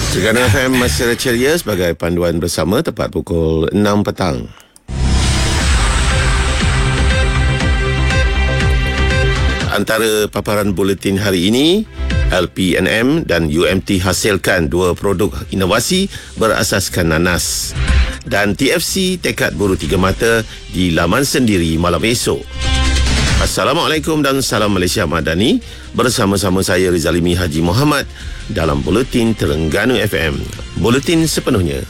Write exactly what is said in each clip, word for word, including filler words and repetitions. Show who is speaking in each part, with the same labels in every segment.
Speaker 1: Terengganu F M masih ceria sebagai panduan bersama tepat pukul enam petang. Antara paparan buletin hari ini, L P N M dan U M T hasilkan dua produk inovasi berasaskan nanas. Dan T F C tekad buru tiga mata di laman sendiri malam esok. Assalamualaikum dan salam Malaysia Madani. Bersama-sama saya Rizalimi Haji Muhammad dalam Buletin Terengganu F M. Buletin sepenuhnya.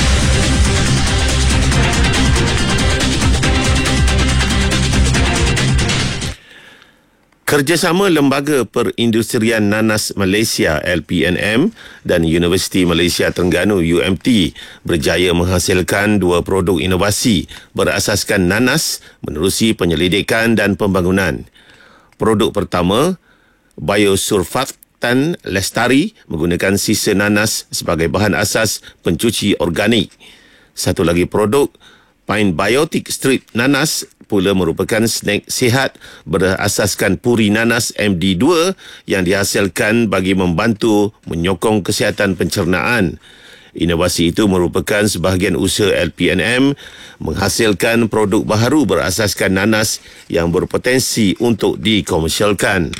Speaker 1: Kerjasama Lembaga Perindustrian Nanas Malaysia L P N M dan Universiti Malaysia Terengganu U M T berjaya menghasilkan dua produk inovasi berasaskan nanas menerusi penyelidikan dan pembangunan. Produk pertama, Biosurfactant Lestari menggunakan sisa nanas sebagai bahan asas pencuci organik. Satu lagi produk, Pine Biotic Strip Nanas pula merupakan snack sihat berasaskan puri nanas M D dua yang dihasilkan bagi membantu menyokong kesihatan pencernaan. Inovasi itu merupakan sebahagian usaha L P N M menghasilkan produk baharu berasaskan nanas yang berpotensi untuk dikomersialkan.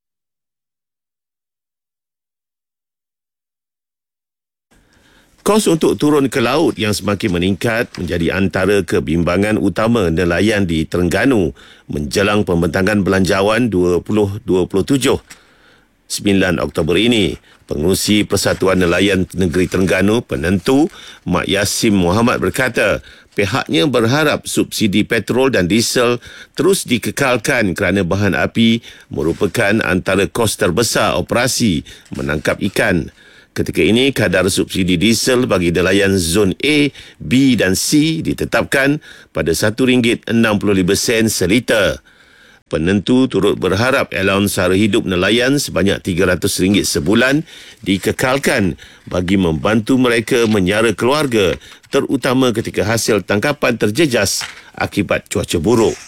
Speaker 1: Kos untuk turun ke laut yang semakin meningkat menjadi antara kebimbangan utama nelayan di Terengganu menjelang pembentangan belanjawan dua ribu dua puluh tujuh. sembilan Oktober ini, Pengerusi Persatuan Nelayan Negeri Terengganu, Penentu, Mak Yasim Muhammad berkata, pihaknya berharap subsidi petrol dan diesel terus dikekalkan kerana bahan api merupakan antara kos terbesar operasi menangkap ikan. Ketika ini, kadar subsidi diesel bagi nelayan zon A, B dan C ditetapkan pada satu ringgit enam puluh lima sen seliter. Penentu turut berharap allowance sara hidup nelayan sebanyak tiga ratus ringgit sebulan dikekalkan bagi membantu mereka menyara keluarga, terutama ketika hasil tangkapan terjejas akibat cuaca buruk.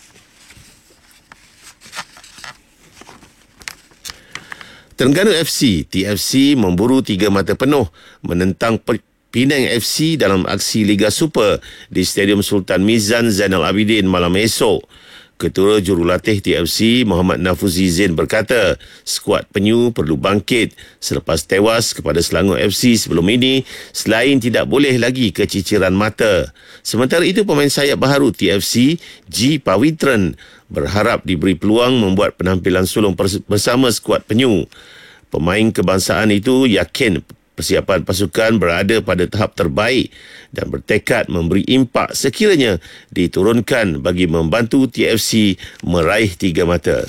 Speaker 1: Terengganu F C, T F C memburu tiga mata penuh menentang Penang F C dalam aksi Liga Super di Stadium Sultan Mizan Zainal Abidin malam esok. Ketua Jurulatih T F C Muhammad Nafuzi Zain berkata, skuad penyu perlu bangkit selepas tewas kepada Selangor F C sebelum ini selain tidak boleh lagi keciciran mata. Sementara itu, pemain sayap baharu T F C, G. Pawitran, berharap diberi peluang membuat penampilan sulung bersama skuad penyu. Pemain kebangsaan itu yakin persiapan pasukan berada pada tahap terbaik dan bertekad memberi impak sekiranya diturunkan bagi membantu T F C meraih tiga mata.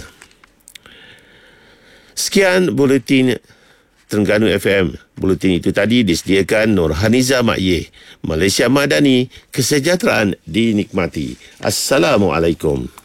Speaker 1: Sekian Buletin Terengganu F M. Buletin itu tadi disediakan Nurhaniza Makyeh. Malaysia Madani, kesejahteraan dinikmati. Assalamualaikum.